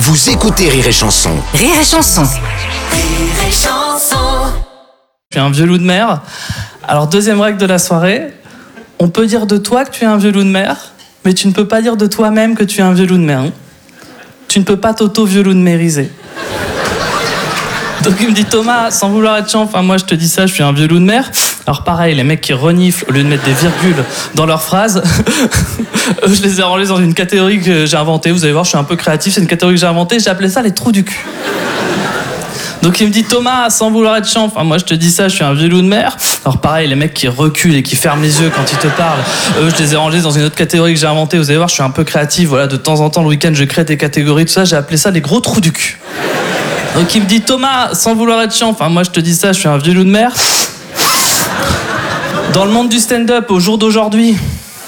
Vous écoutez Rire et Chanson. Rire et Chanson. Rire et Chanson. Tu es un vieux loup de mer. Alors, deuxième règle de la soirée, on peut dire de toi que tu es un vieux loup de mer, mais tu ne peux pas dire de toi-même que tu es un vieux loup de mer. Hein. Tu ne peux pas t'auto-vieux loup de mériser. Donc il me dit Thomas, sans vouloir être chiant, enfin moi je te dis ça, je suis un vieux loup de mer. Alors pareil, les mecs qui reniflent au lieu de mettre des virgules dans leurs phrases, je les ai rangés dans une catégorie que j'ai inventée. Vous allez voir, je suis un peu créatif, c'est une catégorie que j'ai inventée, j'ai appelé ça les trous du cul. Donc il me dit Thomas, sans vouloir être chiant, enfin moi je te dis ça, je suis un vieux loup de mer. Alors pareil, les mecs qui reculent et qui ferment les yeux quand ils te parlent, je les ai rangés dans une autre catégorie que j'ai inventée. Vous allez voir, je suis un peu créatif, voilà, de temps en temps le week-end je crée des catégories, tout ça, j'ai appelé ça les gros trous du cul. Donc il me dit Thomas, sans vouloir être chiant, enfin moi je te dis ça, je suis un vieux loup de mer. Dans le monde du stand-up, au jour d'aujourd'hui,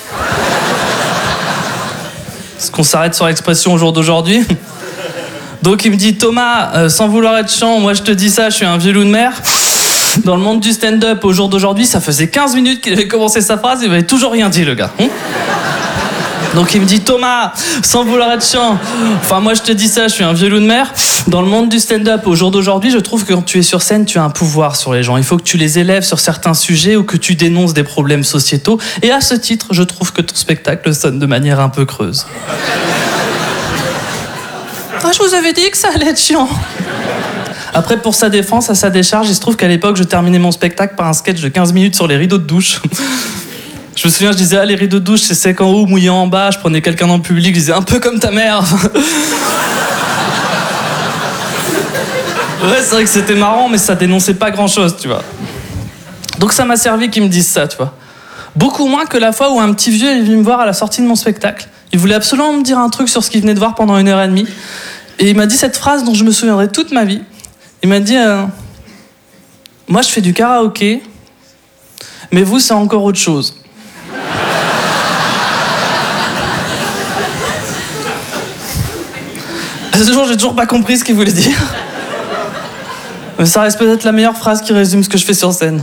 est-ce qu'on s'arrête sur l'expression au jour d'aujourd'hui? Donc il me dit Thomas, sans vouloir être chiant, moi je te dis ça, je suis un vieux loup de mer. Dans le monde du stand-up, au jour d'aujourd'hui, ça faisait 15 minutes qu'il avait commencé sa phrase, il m'avait toujours rien dit le gars. Donc il me dit Thomas, sans vouloir être chiant, enfin moi je te dis ça, je suis un vieux loup de mer. Dans le monde du stand-up, au jour d'aujourd'hui, je trouve que quand tu es sur scène, tu as un pouvoir sur les gens. Il faut que tu les élèves sur certains sujets ou que tu dénonces des problèmes sociétaux. Et à ce titre, je trouve que ton spectacle sonne de manière un peu creuse. Ah, je vous avais dit que ça allait être chiant. Après, pour sa défense, à sa décharge, il se trouve qu'à l'époque, je terminais mon spectacle par un sketch de 15 minutes sur les rideaux de douche. Je me souviens, je disais, ah, les rideaux de douche, c'est sec en haut, mouillant en bas. Je prenais quelqu'un dans le public, je disais, un peu comme ta mère. Ouais, c'est vrai que c'était marrant, mais ça dénonçait pas grand-chose, tu vois. Donc ça m'a servi qu'ils me disent ça, tu vois. Beaucoup moins que la fois où un petit vieux est venu me voir à la sortie de mon spectacle. Il voulait absolument me dire un truc sur ce qu'il venait de voir pendant 1h30. Et il m'a dit cette phrase dont je me souviendrai toute ma vie. Il m'a dit, moi je fais du karaoké, mais vous c'est encore autre chose. À ce jour, j'ai toujours pas compris ce qu'il voulait dire. Mais ça reste peut-être la meilleure phrase qui résume ce que je fais sur scène.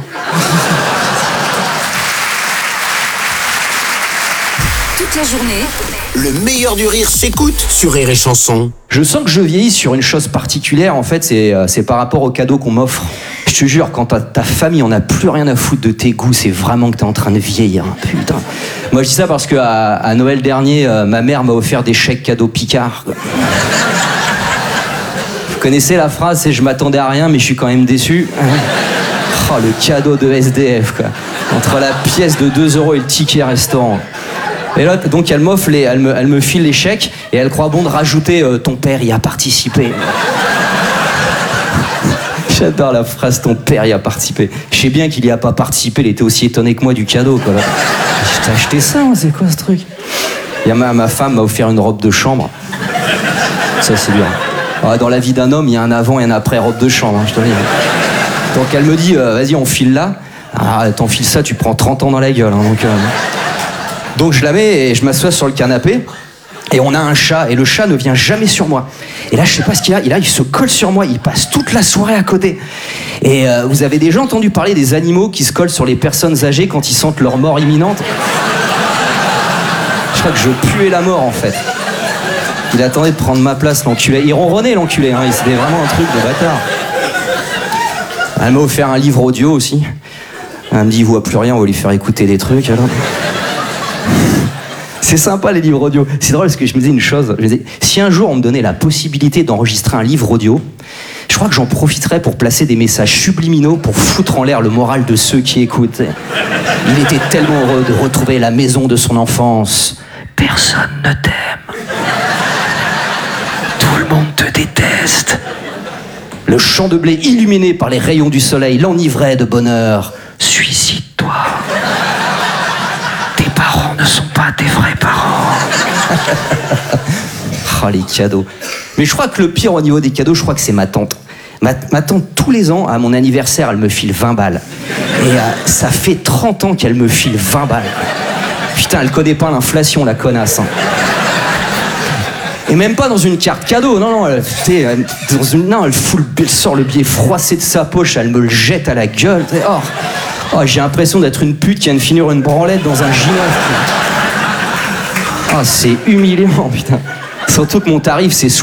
Toute la journée, Le meilleur du rire s'écoute sur Rire et Chanson. Je sens que je vieillis sur une chose particulière, en fait, c'est par rapport aux cadeaux qu'on m'offre. Je te jure, quand ta famille en a plus rien à foutre de tes goûts, c'est vraiment que t'es en train de vieillir, hein, putain. Moi, je dis ça parce que à Noël dernier, ma mère m'a offert des chèques cadeaux Picard. Vous connaissez la phrase, c'est « je m'attendais à rien, mais je suis quand même déçu ». Oh, le cadeau de SDF, quoi. Entre la pièce de 2 € et le ticket restaurant. Et là, donc, elle m'offre elle me file les chèques et elle croit bon de rajouter ton père y a participé. J'adore la phrase ton père y a participé. Je sais bien qu'il y a pas participé, il était aussi étonné que moi du cadeau, quoi. Je t'ai acheté ça, c'est quoi ce truc? Et ma femme m'a offert une robe de chambre. Ça, c'est bien. Ah, dans la vie d'un homme, il y a un avant et un après robe de chambre, hein, je te le dis. Donc elle me dit, vas-y, on file là. Ah, t'enfiles ça, tu prends 30 ans dans la gueule. Hein, donc je la mets et je m'assois sur le canapé. Et on a un chat, et le chat ne vient jamais sur moi. Et là, je sais pas ce qu'il a. Et là, il se colle sur moi, il passe toute la soirée à côté. Et vous avez déjà entendu parler des animaux qui se collent sur les personnes âgées quand ils sentent leur mort imminente? Je crois que je puais la mort, en fait. Il attendait de prendre ma place, l'enculé. Il ronronnait, l'enculé, hein. C'était vraiment un truc de bâtard. Elle m'a offert un livre audio aussi. Elle me dit, il voit plus rien, on va lui faire écouter des trucs, alors. C'est sympa les livres audio. C'est drôle parce que je me disais une chose. Je me disais, si un jour on me donnait la possibilité d'enregistrer un livre audio, je crois que j'en profiterais pour placer des messages subliminaux pour foutre en l'air le moral de ceux qui écoutent. Il était tellement heureux de retrouver la maison de son enfance. Personne ne t'aime. Tout le monde te déteste. Le champ de blé illuminé par les rayons du soleil l'enivrait de bonheur. Suicide-toi. Tes parents ne sont pas tes vrais parents. Oh, les cadeaux. Mais je crois que le pire au niveau des cadeaux, je crois que c'est ma tante. Ma tante, tous les ans, à mon anniversaire, elle me file 20 balles. Et ça fait 30 ans qu'elle me file 20 balles. Putain, elle connaît pas l'inflation, la connasse. Hein. Et même pas dans une carte cadeau, non, elle sort le billet froissé de sa poche, elle me le jette à la gueule. Oh, j'ai l'impression d'être une pute qui vient de finir une branlette dans un gymnase. Ah, c'est humiliant, putain. Surtout que mon tarif, c'est